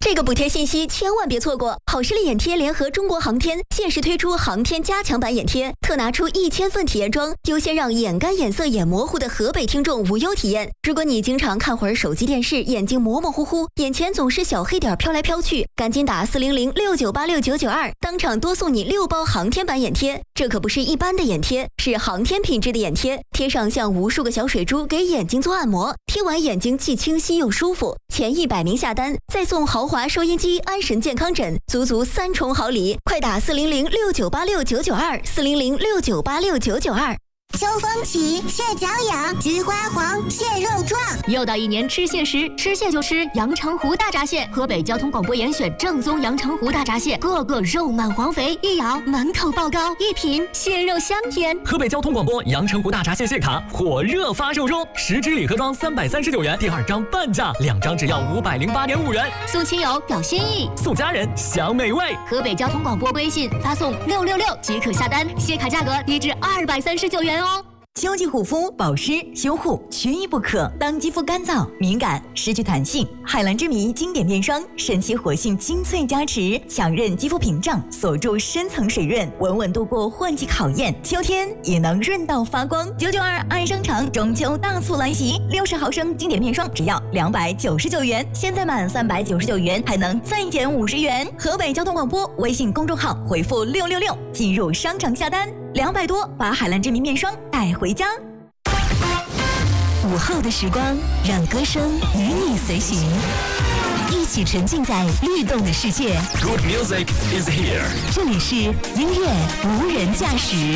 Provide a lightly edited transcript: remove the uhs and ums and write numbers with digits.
这个补贴信息千万别错过！好视力眼贴联合中国航天限时推出航天加强版眼贴，特拿出1000份体验装，优先让眼干、眼涩、眼模糊的河北听众无忧体验。如果你经常看会儿手机电视，眼睛模模糊糊，眼前总是小黑点飘来飘去，赶紧打40069869992，当场多送你6包航天版眼贴。这可不是一般的眼贴，是航天品质的眼贴，贴上像无数个小水珠给眼睛做按摩，贴完眼睛既清晰又舒服。前100名下单再送豪华收音机、安神健康枕，足足3重好礼！快打40069869992，40069869992。 收风起，蟹脚痒，菊花黄，蟹肉壮。 又到一年吃蟹时，吃蟹就吃阳澄湖大闸蟹。河北交通广播严选正宗阳澄湖大闸蟹，个个肉满黄肥，一咬满口爆膏，一品蟹肉香甜。 河北交通广播阳澄湖大闸蟹蟹卡火热发售中，10支礼盒装339元，第2张半价，2张只要508.5元。 送亲友表心意， 送家人享美味。 河北交通广播微信发送666即可下单，蟹卡价格低至239元哦。 秋季护肤、保湿、修护缺一不可。当肌肤干燥、敏感、失去弹性，海蓝之谜经典面霜神奇活性精粹加持，强韧肌肤屏障，锁住深层水润，稳稳度过换季考验。秋天也能润到发光。992爱商场中秋大促来袭，60毫升经典面霜只要299元，现在满399元还能再减50元。河北交通广播微信公众号回复666进入商场下单，200多把海蓝之谜面霜带回家。 午后的时光，让歌声与你随行，一起沉浸在律动的世界。 Good music is here。 这里是音乐无人驾驶。